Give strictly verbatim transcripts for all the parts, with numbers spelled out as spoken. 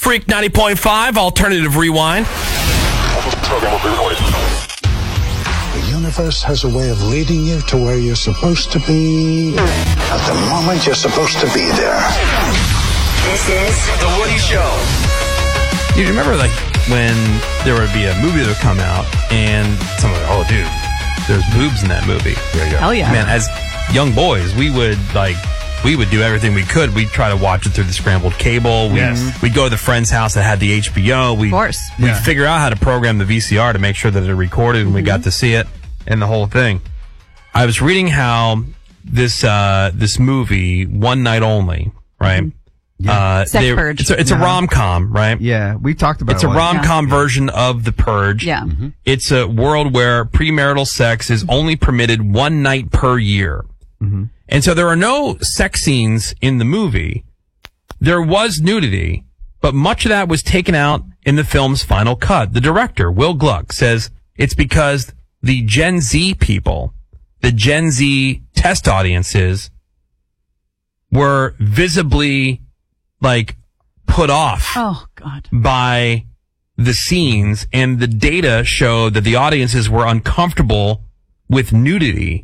Freak ninety point five, Alternative Rewind. The universe has a way of leading you to where you're supposed to be at the moment you're supposed to be there. This is The Woody Show. Dude, remember like when there would be a movie that would come out and someone would, oh, dude, there's boobs in that movie. Yeah, yeah. Hell yeah. Man, as young boys, we would like, we would do everything we could. We'd try to watch it through the scrambled cable. We'd, Yes. we'd go to the friend's house that had the H B O. We'd, Of course. We'd Yeah. figure out how to program the V C R to make sure that it recorded and we got to see it and the whole thing. I was reading how this, uh, this movie, One Night Only, right? Uh, Sex they- Purge. It's a, it's a Yeah. rom-com, right? Yeah, we talked about It's it a once. rom-com version of The Purge. Yeah. It's a world where premarital sex is only permitted one night per year. And so there are no sex scenes in the movie. There was nudity, but much of that was taken out in the film's final cut. The director, Will Gluck, says it's because the Gen Z people, the Gen Z test audiences, were visibly, like, put off Oh, God. by the scenes, and the data showed that the audiences were uncomfortable with nudity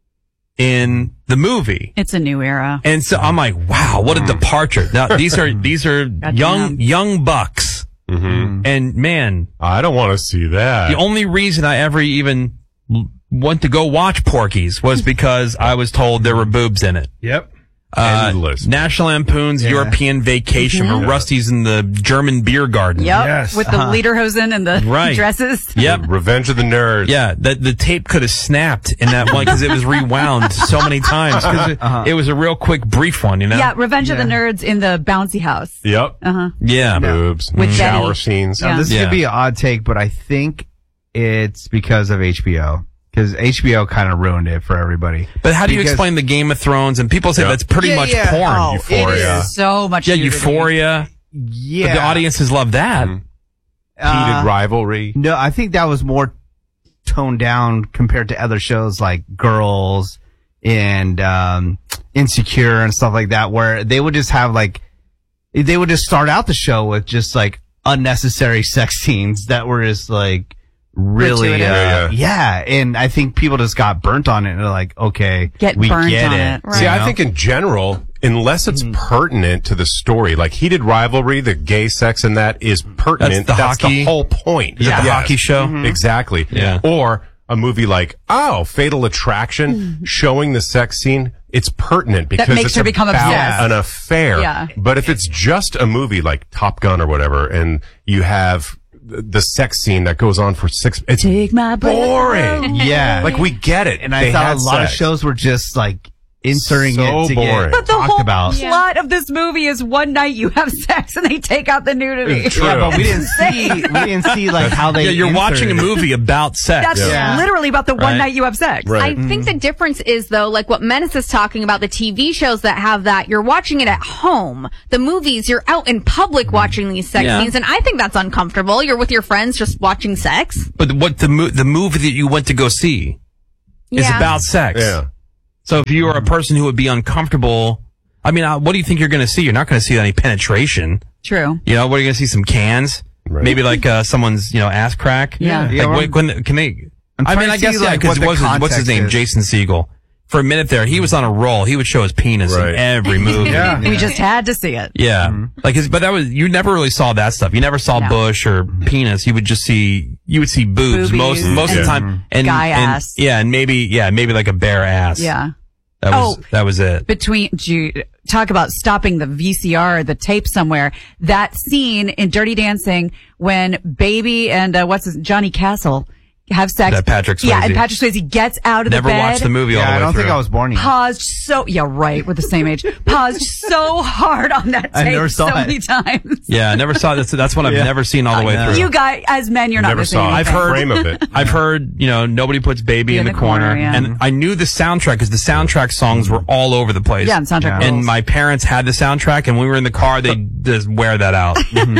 in the movie. It's a new era. And so I'm like, wow, what a departure. Now, these are, these are Goddamn. young, young bucks. Mm-hmm. And man, I don't want to see that. the only reason I ever even l- went to go watch Porky's was because I was told there were boobs in it. Yep. Uh, Endless. National Lampoon's European Vacation, where Rusty's in the German beer garden. Yep. Yes. With the lederhosen and the Right. dresses. Yep. Revenge of the Nerds. Yeah, the, the tape could have snapped in that one because it was rewound so many times. Because it, Uh-huh. it was a real quick, brief one, you know? Yeah, Revenge of the Nerds in the bouncy house. Yep. Uh-huh. Yeah. Boobs. With shower Betty. scenes. Yeah. Now, this Yeah. could be an odd take, but I think it's because of H B O. Because H B O kind of ruined it for everybody. But how do you Because- explain the Game of Thrones? And people say Yeah. that's pretty Yeah, much yeah. porn. Oh, Euphoria. it is. So much Yeah, nudity. Euphoria. Yeah. But the audiences love that. Mhm. Uh, Heated rivalry. No, I think that was more toned down compared to other shows like Girls and um, Insecure and stuff like that, where they would just have like, they would just start out the show with just like unnecessary sex scenes that were just like really, uh, Gratuitous. Yeah, yeah. And I think people just got burnt on it and they're like, okay, Get we burnt get on it. it, right. See, You I know? think in general, unless it's pertinent to the story, like Heated Rivalry, the gay sex in that is pertinent. That's the That's hockey- the whole point. Is it the Yes. hockey show? Exactly. Yeah. Or a movie like, oh, Fatal Attraction, showing the sex scene, it's pertinent because makes it's her become about obsessed. an affair. Yeah. But if it's just a movie like Top Gun or whatever, and you have the the sex scene that goes on for six, it's Take my breath boring. away. Yeah. Like we get it. And I They thought had a lot sex. of shows were just like inserting So it to boring. get But The talked whole about. plot of this movie is one night you have sex and they take out the nudity. True. Yeah, but we didn't see, we didn't see like how they. Yeah, you're watching a inserted it. movie about sex. That's Yeah. literally about the one Right. night you have sex. Right. I think the difference is though, like what Menace is talking about, the T V shows that have that, you're watching it at home. The movies, you're out in public watching these sex Yeah. scenes, and I think that's uncomfortable. You're with your friends just watching sex. But what the mo- the movie that you went to go see is Yeah. about sex. Yeah. So if you are a person who would be uncomfortable, I mean, uh, what do you think you're going to see? You're not going to see any penetration. True. You know, what are you going to see? Some cans? Right. Maybe like uh, someone's, you know, ass crack? Yeah. Yeah, Like, we're- when, when, can they? I'm I trying mean, to I guess see, yeah, like, because what the what's, his- what's his context name? is. Jason Segel. For a minute there, he was on a roll. He would show his penis Right. in every movie. Yeah. We just had to see it. Yeah. Like his, but that was, you never really saw that stuff. You never saw No. bush or penis. You would just see, you would see boobs Boobies most, most of the and time. And, guy and- ass. Yeah. And maybe, yeah, maybe like a bare ass. Yeah. That was, Oh. that was it. Between, you talk about stopping the V C R, the tape somewhere. That scene in Dirty Dancing when Baby and, uh, what's his, Johnny Castle have sex. That Patrick Yeah, Swayze. and Patrick Swayze gets out of Never the bed. watched the movie all Yeah, the way I don't through. think I was born yet. Paused so, yeah, right. We're the same age. Paused so hard on that I tape never saw so it. many times. Yeah, I never saw that's that's one I've Yeah. never seen all the I way know. through. You guys, as men, you're not Never missing saw anything. I've heard- frame of it. I've heard, you know, nobody puts baby in, the, corner, yeah. and I knew the soundtrack because the soundtrack songs were all over the place. Yeah, the soundtrack Yeah. And rules. my parents had the soundtrack, and when we were in the car, they just wear that out.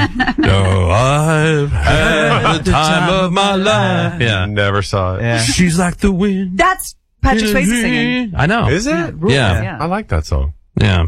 No, I've had the time of my life. Yeah, Never saw it. Yeah. she's like the wind. That's Patrick Swayze singing. I know. Is it? Yeah. Yeah. I like that song. Yeah.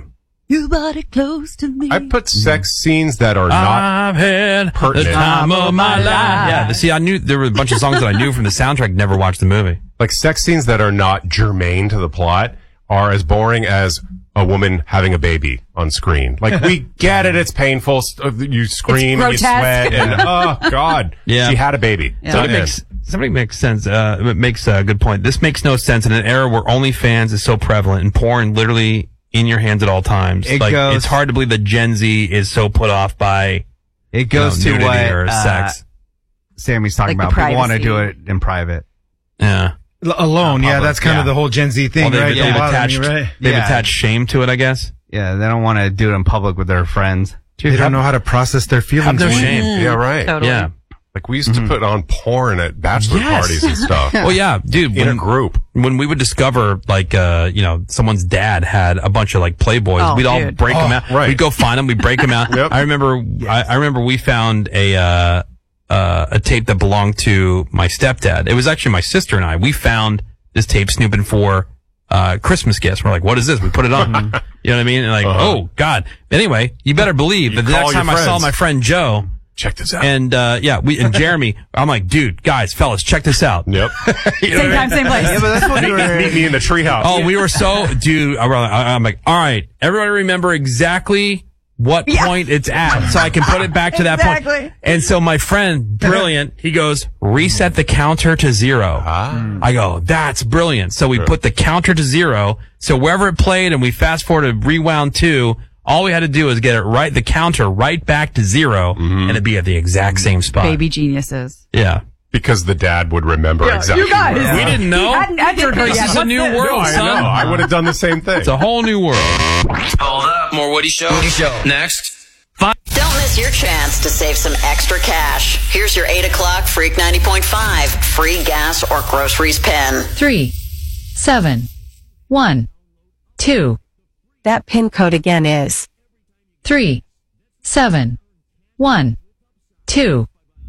You brought it close to me. I put sex scenes that are not I've had the pertinent. time of my life. Yeah, see, I knew there were a bunch of songs that I knew from the soundtrack. Never watched the movie. Like sex scenes that are not germane to the plot are as boring as a woman having a baby on screen. Like, we get it. It's painful. You scream and you sweat and, oh, God. Yeah. She had a baby. Yeah. Somebody makes, somebody makes sense, uh, it makes a good point. This makes no sense in an era where OnlyFans is so prevalent and porn literally in your hands at all times. It like, goes- it's hard to believe that Gen Z is so put off by, It goes you know, to nudity what or uh, sex. Sammy's talking Like the about. People want to privacy. do it in private. Yeah. L- alone, Not yeah, public, that's kind yeah. of the whole Gen Z thing, Well, they've, right? they've Don't bother attached, me, right? they've Yeah. attached shame to it, I guess. Yeah, they don't want to do it in public with their friends. They don't know how to process their feelings. Have no man. shame. Yeah, right. Totally. Yeah. Like, we used to put on porn at bachelor Yes. parties and stuff. Well, yeah, dude. In when, a group. When we would discover, like, uh, you know, someone's dad had a bunch of, like, Playboys, Oh, we'd all dude. break them Oh, out. right. We'd go find them, we'd break them out. Yep. I remember, I, I remember we found a, uh, uh, a tape that belonged to my stepdad. It was actually my sister and I. We found this tape snooping for, uh, Christmas gifts. We're like, what is this? We put it on. You know what I mean? And like, Uh-huh. oh, God. Anyway, you better believe You that the call next your time I saw friends. my friend Joe, Check this out. and, uh, yeah, we, and Jeremy, I'm like, dude, guys, fellas, check this out. Yep. You know Same what I time, mean? same place. Yeah, but that's what we were. Meet me in the treehouse. Oh, we were so, dude, I- I'm like, all right, everybody remember exactly what Yeah. point it's at so I can put it back to that point. Exactly. And so my friend, brilliant, he goes, reset the counter to zero. Ah. I go, that's brilliant. So we put the counter to zero. So wherever it played and we fast forwarded rewound two, all we had to do is get it right, the counter right back to zero and it'd be at the exact same spot. Baby geniuses. Yeah. Because the dad would remember exactly. you guys. where- We didn't know. He hadn't entered her This yet. is a What's new this? world, No, I son. know. I would have done the same thing. It's a whole new world. Hold up. More Woody Show. Woody Show. Next. Don't miss your chance to save some extra cash. Here's your eight o'clock Freak ninety point five free gas or groceries pin. Three, seven, one, two, That PIN code again is three, seven, one, two.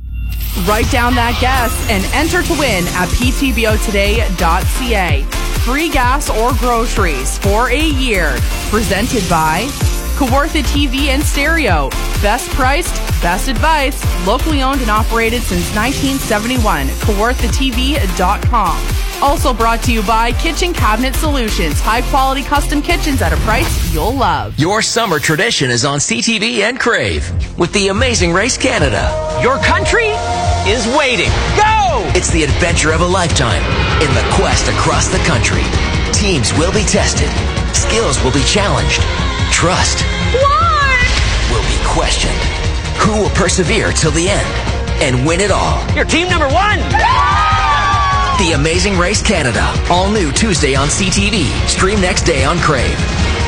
Write down that guess and enter to win at p t b o today dot c a. Free gas or groceries for a year. Presented by Kawartha T V and Stereo. Best priced, best advice. Locally owned and operated since nineteen seventy-one. Kawartha T V dot com. Also brought to you by Kitchen Cabinet Solutions. High quality custom kitchens at a price you'll love. Your summer tradition is on C T V and Crave with the Amazing Race Canada. Your country is waiting. Go! It's the adventure of a lifetime in the quest across the country. Teams will be tested. Skills will be challenged. Trust will be questioned. Who will persevere till the end and win it all? Your team number one! The Amazing Race Canada. All new Tuesday on C T V. Stream next day on Crave.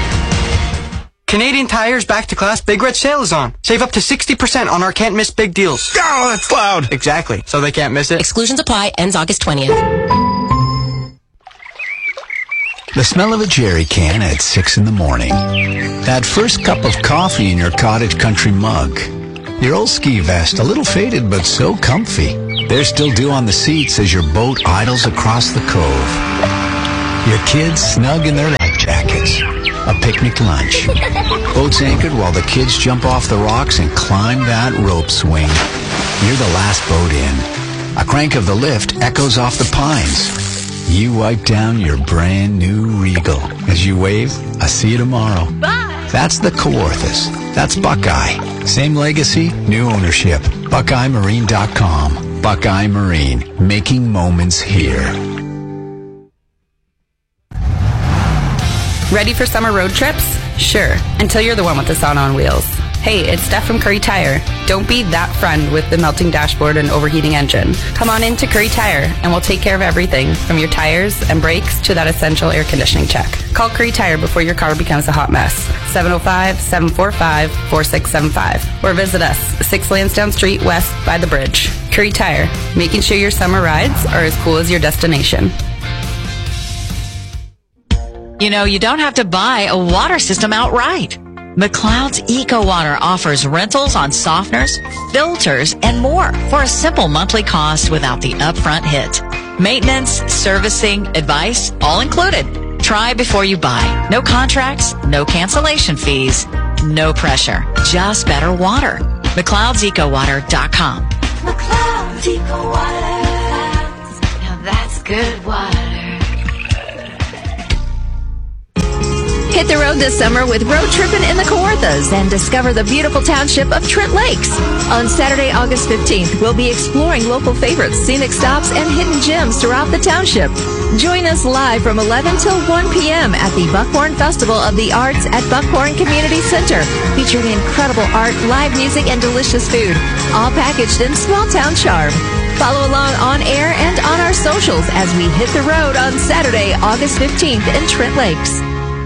Canadian Tire's Back to Class Big Red Sale is on. Save up to sixty percent on our can't miss big deals. Oh, that's loud. Exactly. So they can't miss it. Exclusions apply. Ends August twentieth. The smell of a jerry can at six in the morning. That first cup of coffee in your cottage country mug. Your old ski vest, a little faded but so comfy. There's still dew on the seats as your boat idles across the cove. Your kids snug in their life jackets. A picnic lunch. Boats anchored while the kids jump off the rocks and climb that rope swing. You're the last boat in. A crank of the lift echoes off the pines. You wipe down your brand new Regal. As you wave, I see you tomorrow. Bye! That's the Kawarthas. That's Buckeye. Same legacy, new ownership. Buckeye Marine dot com. Buckeye Marine. Making moments here. Ready for summer road trips? Sure, until you're the one with the sauna on wheels. Hey, it's Steph from Curry Tire. Don't be that friend with the melting dashboard and overheating engine. Come on in to Curry Tire, and we'll take care of everything, from your tires and brakes to that essential air conditioning check. Call Curry Tire before your car becomes a hot mess. seven oh five, seven four five, four six seven five. Or visit us, six Lansdowne Street West by the bridge. Curry Tire, making sure your summer rides are as cool as your destination. You know, you don't have to buy a water system outright. McLeod's Eco Water offers rentals on softeners, filters, and more for a simple monthly cost without the upfront hit. Maintenance, servicing, advice, all included. Try before you buy. No contracts, no cancellation fees, no pressure. Just better water. McLeod's Eco Water dot com. McLeod's Eco Water. Now that's good water. Hit the road this summer with Road Trippin' in the Kawarthas and discover the beautiful township of Trent Lakes. On Saturday, August fifteenth, we'll be exploring local favorites, scenic stops, and hidden gems throughout the township. Join us live from eleven till one p.m. at the Buckhorn Festival of the Arts at Buckhorn Community Center, featuring incredible art, live music, and delicious food, all packaged in small town charm. Follow along on air and on our socials as we hit the road on Saturday, August fifteenth in Trent Lakes.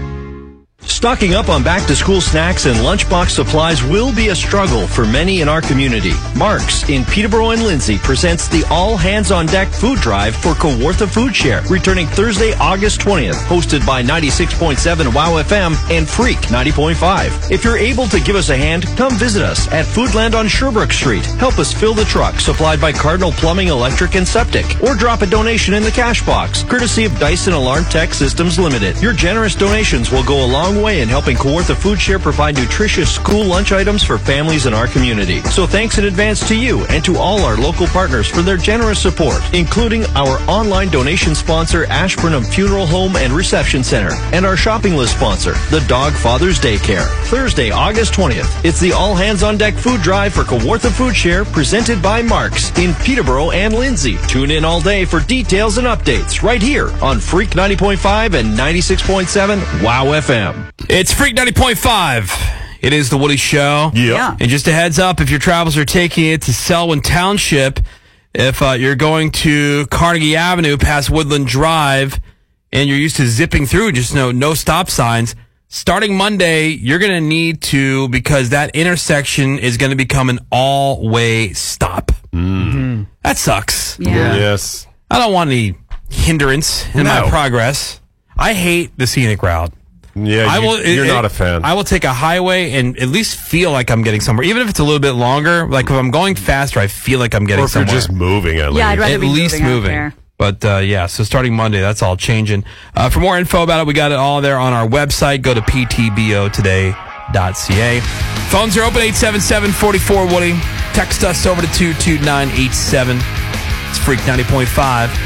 Stocking up on back-to-school snacks and lunchbox supplies will be a struggle for many in our community. Mark's in Peterborough and Lindsay presents the All Hands on Deck food drive for Kawartha Food Share, returning Thursday, August twentieth, hosted by ninety-six point seven WOW F M and Freak ninety point five. If you're able to give us a hand, come visit us at Foodland on Sherbrooke Street. Help us fill the truck supplied by Cardinal Plumbing, Electric, and Septic, or drop a donation in the cash box, courtesy of Dyson Alarm Tech Systems Limited. Your generous donations will go a long way in helping Kawartha Food Share provide nutritious school lunch items for families in our community. So thanks in advance to you and to all our local partners for their generous support, including our online donation sponsor, Ashburnham Funeral Home and Reception Center, and our shopping list sponsor, the Dog Father's Daycare. Thursday, August twentieth, it's the All Hands on Deck food drive for Kawartha Food Share, presented by Mark's in Peterborough and Lindsay. Tune in all day for details and updates right here on Freak ninety point five and ninety-six point seven WOW F M. It's Freak ninety point five. It is the Woody Show. Yeah. And just a heads up, if your travels are taking it to Selwyn Township, if uh, you're going to Carnegie Avenue past Woodland Drive and you're used to zipping through, just no, no stop signs, starting Monday, you're going to need to, because that intersection is going to become an all-way stop. Mm. That sucks. Yeah. Yes. I don't want any hindrance in No. my progress. I hate the scenic route. Yeah, I you, will, you're it- not it- a fan. I will take a highway and at least feel like I'm getting somewhere, even if it's a little bit longer. Like if I'm going faster, I feel like I'm getting or if you're somewhere. just moving at least. Yeah, I'd rather At be least moving out moving. there. But uh, yeah, so starting Monday, that's all changing. Uh, for more info about it, we got it all there on our website. Go to p t b o today dot c a. Phones are open, eight seven seven, four four, Woody. Text us over to two two nine eight seven. It's Freak ninety point five.